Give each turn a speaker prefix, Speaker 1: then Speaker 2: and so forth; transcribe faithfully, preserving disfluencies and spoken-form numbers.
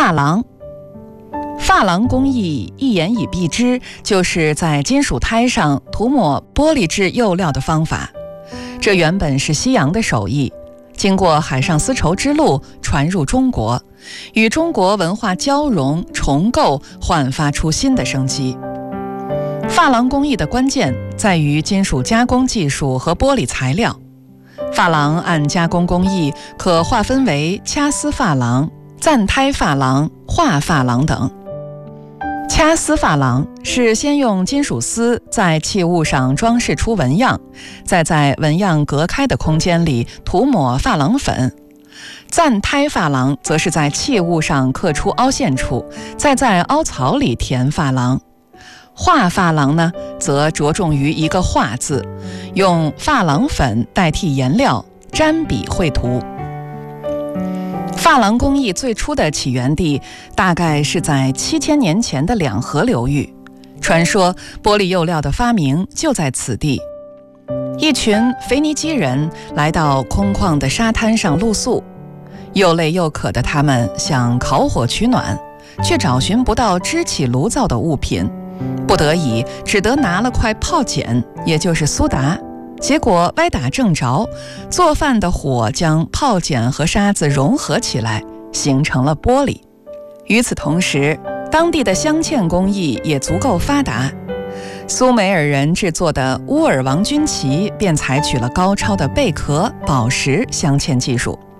Speaker 1: 珐琅，珐琅工艺一言以蔽之，就是在金属胎上涂抹玻璃质釉料的方法。这原本是西洋的手艺，经过海上丝绸之路传入中国，与中国文化交融重构，焕发出新的生机。珐琅工艺的关键在于金属加工技术和玻璃材料。珐琅按加工工艺可划分为掐丝珐琅、暂胎珐琅、画珐琅等。掐丝珐琅是先用金属丝在器物上装饰出纹样，再在纹样隔开的空间里涂抹珐琅粉。暂胎珐琅则是在器物上刻出凹陷处，再在凹槽里填珐琅。画珐琅呢，则着重于一个画字，用珐琅粉代替颜料，沾笔绘图。珐琅工艺最初的起源地大概是在七千年前的两河流域，传说玻璃釉料的发明就在此地。一群腓尼基人来到空旷的沙滩上露宿，又累又渴的他们想烤火取暖，却找寻不到支起炉灶的物品，不得已只得拿了块炮碱，也就是苏打，结果歪打正着，做饭的火将炮碱和沙子融合起来，形成了玻璃。与此同时，当地的镶嵌工艺也足够发达，苏美尔人制作的乌尔王军旗便采取了高超的贝壳、宝石镶嵌技术。